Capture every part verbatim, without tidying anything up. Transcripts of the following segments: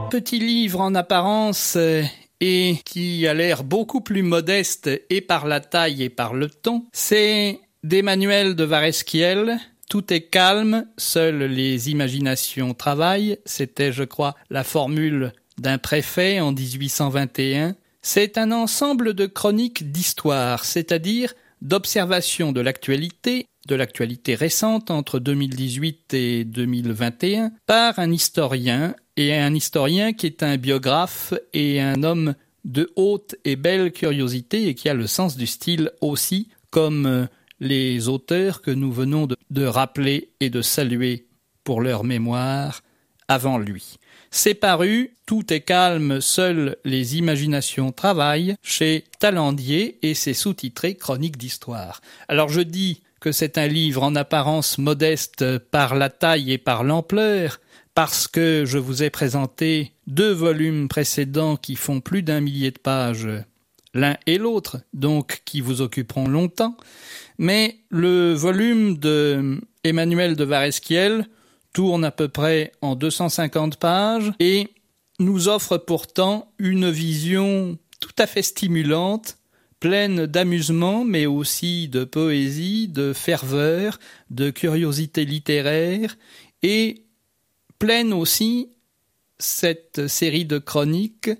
Petit livre en apparence euh, et qui a l'air beaucoup plus modeste et par la taille et par le ton, c'est d'Emmanuel de Varesquiel. Tout est calme, seules les imaginations travaillent. C'était, je crois, la formule d'un préfet en dix-huit cent vingt et un. C'est un ensemble de chroniques d'histoire, c'est-à-dire d'observations de l'actualité, de l'actualité récente entre deux mille dix-huit et deux mille vingt et un, par un historien, et un historien qui est un biographe et un homme de haute et belle curiosité et qui a le sens du style aussi, comme les auteurs que nous venons de, de rappeler et de saluer pour leur mémoire avant lui. C'est paru, Tout est calme, seules les imaginations travaillent, chez Talandier, et c'est sous-titré Chronique d'histoire. Alors je dis que c'est un livre en apparence modeste par la taille et par l'ampleur, parce que je vous ai présenté deux volumes précédents qui font plus d'un millier de pages, l'un et l'autre, donc qui vous occuperont longtemps. Mais le volume de Emmanuel de Varesquiel tourne à peu près en deux cent cinquante pages et nous offre pourtant une vision tout à fait stimulante, pleine d'amusement, mais aussi de poésie, de ferveur, de curiosité littéraire, et pleine aussi, cette série de chroniques,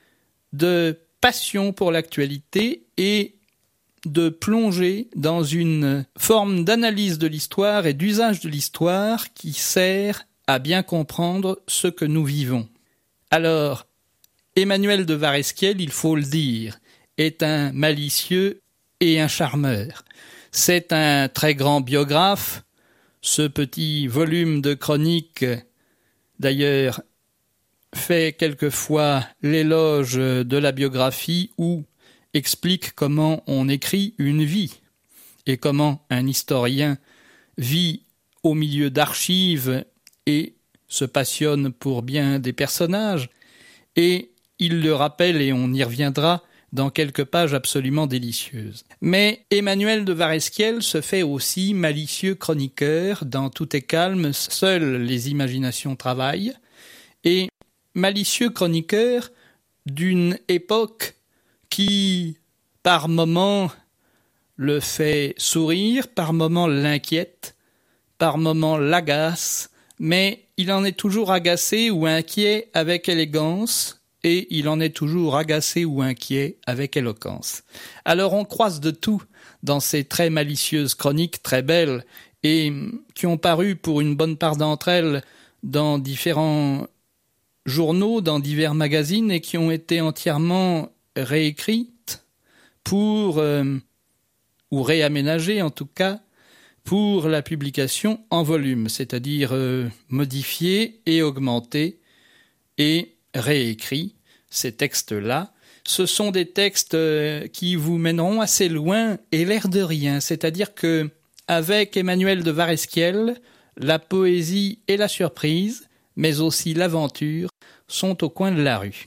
de passion pour l'actualité et de plonger dans une forme d'analyse de l'histoire et d'usage de l'histoire qui sert à bien comprendre ce que nous vivons. Alors, Emmanuel de Varesquiel, il faut le dire, est un malicieux et un charmeur. C'est un très grand biographe. Ce petit volume de chroniques, d'ailleurs, fait quelquefois l'éloge de la biographie ou explique comment on écrit une vie et comment un historien vit au milieu d'archives et se passionne pour bien des personnages. Et il le rappelle, et on y reviendra, dans quelques pages absolument délicieuses. Mais Emmanuel de Varesquiel se fait aussi malicieux chroniqueur. Dans Tout est calme, seules les imaginations travaillent. Et malicieux chroniqueur d'une époque qui, par moments, le fait sourire, par moments l'inquiète, par moments l'agace, mais il en est toujours agacé ou inquiet avec élégance, et il en est toujours agacé ou inquiet avec éloquence. Alors on croise de tout dans ces très malicieuses chroniques, très belles, et qui ont paru pour une bonne part d'entre elles dans différents journaux, dans divers magazines, et qui ont été entièrement réécrites pour, euh, ou réaménagées en tout cas, pour la publication en volume, c'est-à-dire euh, modifiées et augmentées et réécrits, ces textes-là. Ce sont des textes euh, qui vous mèneront assez loin et l'air de rien, c'est-à-dire que avec Emmanuel de Varesquiel, la poésie et la surprise, mais aussi l'aventure, sont au coin de la rue.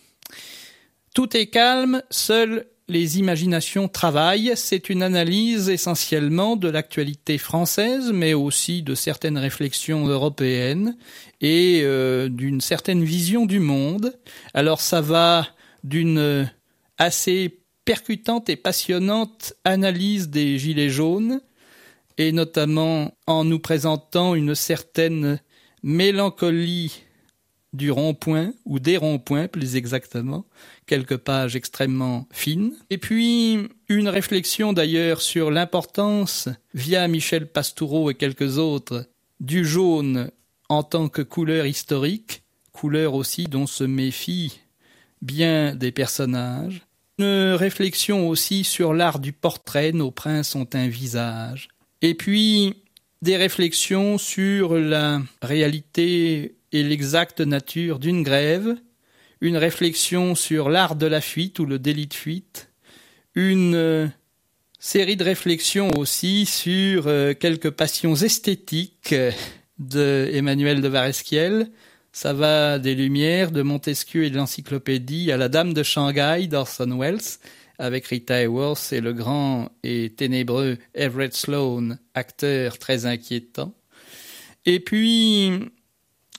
Tout est calme, seules les imaginations travaillent. C'est une analyse essentiellement de l'actualité française, mais aussi de certaines réflexions européennes et euh, d'une certaine vision du monde. Alors ça va d'une assez percutante et passionnante analyse des Gilets jaunes, et notamment en nous présentant une certaine mélancolie du rond-point, ou des ronds-points plus exactement, quelques pages extrêmement fines. Et puis une réflexion d'ailleurs sur l'importance, via Michel Pastoureau et quelques autres, du jaune en tant que couleur historique, couleur aussi dont se méfient bien des personnages. Une réflexion aussi sur l'art du portrait, nos princes ont un visage. Et puis des réflexions sur la réalité et l'exacte nature d'une grève, une réflexion sur l'art de la fuite ou le délit de fuite, une euh, série de réflexions aussi sur euh, quelques passions esthétiques de Emmanuel de Varesquiel. Ça va des Lumières, de Montesquieu et de l'Encyclopédie à La Dame de Shanghai d'Orson Welles, avec Rita Hayworth et le grand et ténébreux Everett Sloane, acteur très inquiétant. Et puis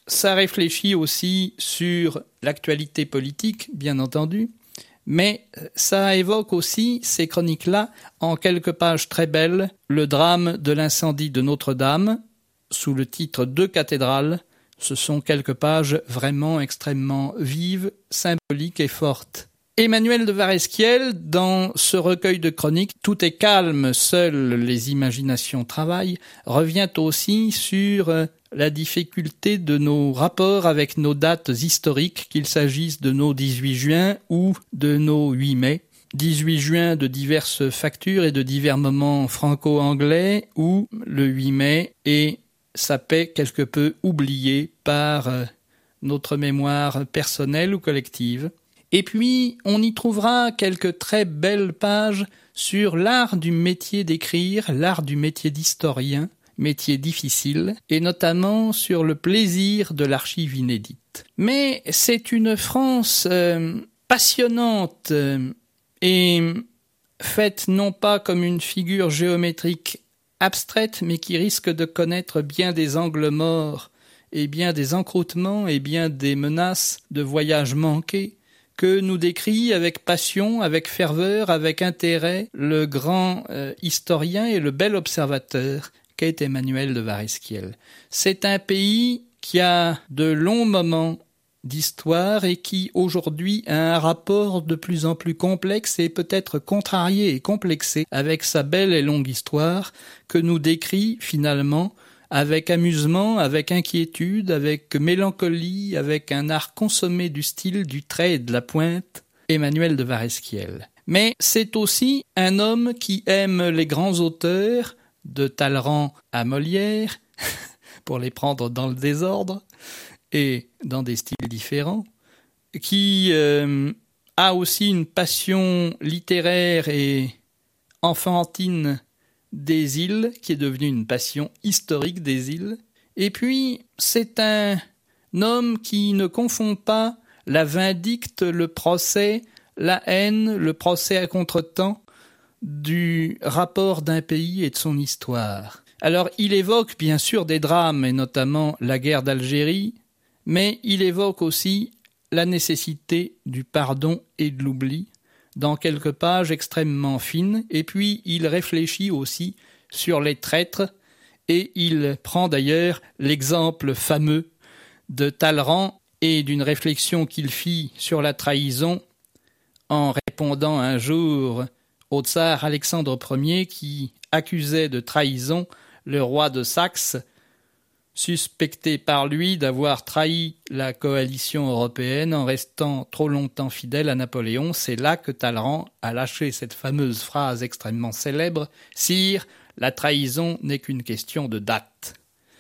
ça réfléchit aussi sur l'actualité politique, bien entendu, mais ça évoque aussi, ces chroniques-là, en quelques pages très belles, le drame de l'incendie de Notre-Dame, sous le titre « Deux cathédrales ». Ce sont quelques pages vraiment extrêmement vives, symboliques et fortes. Emmanuel de Varesquiel, dans ce recueil de chroniques, « Tout est calme, seules les imaginations travaillent », revient aussi sur la difficulté de nos rapports avec nos dates historiques, qu'il s'agisse de nos dix-huit juin ou de nos huit mai. dix-huit juin de diverses factures et de divers moments franco-anglais, ou le huit mai est sa paix quelque peu oubliée par notre mémoire personnelle ou collective. Et puis, on y trouvera quelques très belles pages sur l'art du métier d'écrire, l'art du métier d'historien, métier difficile, et notamment sur le plaisir de l'archive inédite. Mais c'est une France euh, passionnante euh, et faite non pas comme une figure géométrique abstraite, mais qui risque de connaître bien des angles morts et bien des encroûtements et bien des menaces de voyages manqués, que nous décrit avec passion, avec ferveur, avec intérêt, le grand euh, historien et le bel observateur qu'est Emmanuel de Varesquiel. C'est un pays qui a de longs moments d'histoire et qui aujourd'hui a un rapport de plus en plus complexe et peut-être contrarié et complexé avec sa belle et longue histoire que nous décrit finalement avec amusement, avec inquiétude, avec mélancolie, avec un art consommé du style, du trait et de la pointe, Emmanuel de Varesquiel. Mais c'est aussi un homme qui aime les grands auteurs, de Talleyrand à Molière, pour les prendre dans le désordre, et dans des styles différents, qui euh, a aussi une passion littéraire et enfantine des îles, qui est devenue une passion historique des îles. Et puis, c'est un homme qui ne confond pas la vindicte, le procès, la haine, le procès à contretemps du rapport d'un pays et de son histoire. Alors, il évoque bien sûr des drames, et notamment la guerre d'Algérie, mais il évoque aussi la nécessité du pardon et de l'oubli, dans quelques pages extrêmement fines, et puis il réfléchit aussi sur les traîtres, et il prend d'ailleurs l'exemple fameux de Talleyrand et d'une réflexion qu'il fit sur la trahison en répondant un jour au tsar Alexandre Ier qui accusait de trahison le roi de Saxe, suspecté par lui d'avoir trahi la coalition européenne en restant trop longtemps fidèle à Napoléon. C'est là que Talleyrand a lâché cette fameuse phrase extrêmement célèbre « Sire, la trahison n'est qu'une question de date ».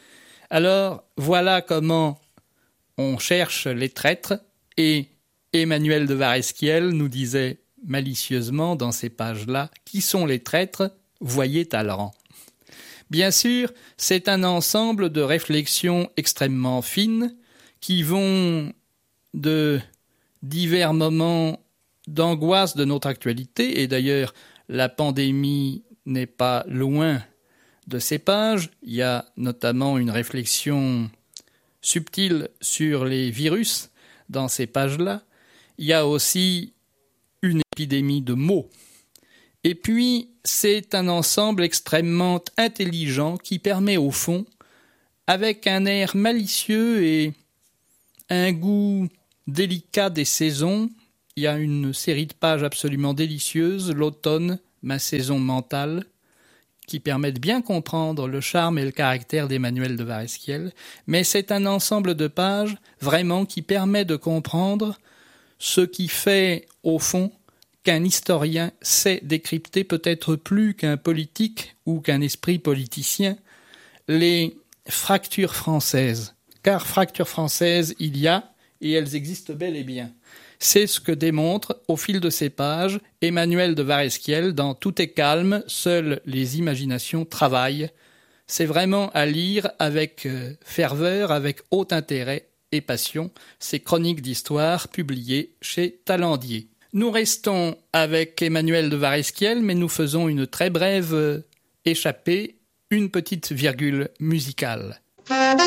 Alors, voilà comment on cherche les traîtres, et Emmanuel de Varesquiel nous disait malicieusement dans ces pages-là « Qui sont les traîtres ? Voyez Talleyrand ». Bien sûr, c'est un ensemble de réflexions extrêmement fines qui vont de divers moments d'angoisse de notre actualité, et d'ailleurs la pandémie n'est pas loin de ces pages. Il y a notamment une réflexion subtile sur les virus dans ces pages-là. Il y a aussi une épidémie de mots. Et puis, c'est un ensemble extrêmement intelligent qui permet au fond, avec un air malicieux et un goût délicat des saisons, il y a une série de pages absolument délicieuses, l'automne, ma saison mentale, qui permet de bien comprendre le charme et le caractère d'Emmanuel de Varesquiel, mais c'est un ensemble de pages vraiment qui permet de comprendre ce qui fait, au fond, qu'un historien sait décrypter peut-être plus qu'un politique ou qu'un esprit politicien les fractures françaises. Car fractures françaises, il y a, et elles existent bel et bien. C'est ce que démontre, au fil de ces pages, Emmanuel de Varesquiel dans « Tout est calme, seules les imaginations travaillent ». C'est vraiment à lire avec ferveur, avec haut intérêt et passion, ces chroniques d'histoire publiées chez Talandier. Nous restons avec Emmanuel de Varesquiel, mais nous faisons une très brève échappée, une petite virgule musicale.